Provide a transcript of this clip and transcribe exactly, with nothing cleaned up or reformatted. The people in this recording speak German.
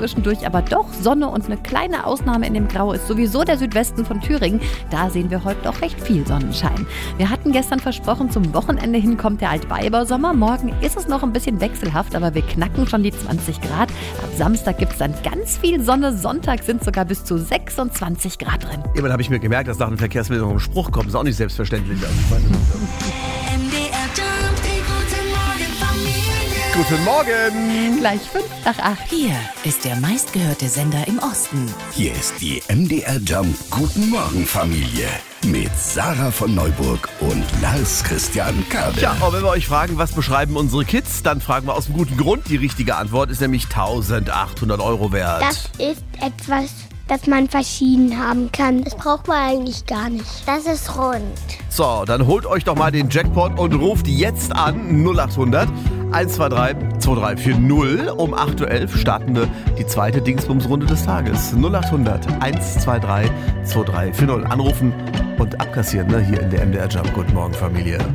zwischendurch aber doch Sonne und eine kleine Ausnahme in dem Grau ist sowieso der Südwesten von Thüringen. Da sehen wir heute doch recht viel Sonnenschein. Wir hatten gestern versprochen, zum Wochenende hin kommt der Altweibersommer. Morgen ist es noch ein bisschen wechselhaft, aber wir knacken schon die zwanzig Grad. Ab Samstag gibt es dann ganz viel Sonne. Sonntag sind sogar bis zu sechsundzwanzig Grad drin. Eben habe ich mir gemerkt, dass nach den Verkehrsmeldungen ein Spruch kommt. Ist auch nicht selbstverständlich. Also ich meine, Guten Morgen! Gleich fünf nach acht. Hier ist der meistgehörte Sender im Osten. Hier ist die M D R Jump Guten Morgen Familie mit Sarah von Neuburg und Lars Christian Kade. Tja, und wenn wir euch fragen, was beschreiben unsere Kids, dann fragen wir aus einem guten Grund. Die richtige Antwort ist nämlich eintausendachthundert Euro wert. Das ist etwas, das man verschieden haben kann. Das braucht man eigentlich gar nicht. Das ist rund. So, dann holt euch doch mal den Jackpot und ruft jetzt an null achthundert eins zwei drei zwei drei vier null. Um acht Uhr elf starten wir die zweite Dingsbums-Runde des Tages. null achthundert eins zwei drei zwei drei vier null. Anrufen und abkassieren, ne? Hier in der M D R Jump. Guten Morgen, Familie.